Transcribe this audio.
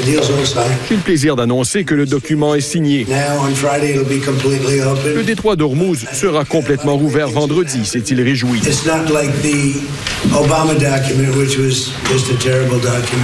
J'ai le plaisir d'annoncer que le document est signé. Le détroit d'Ormuz sera complètement rouvert vendredi, s'est-il réjoui.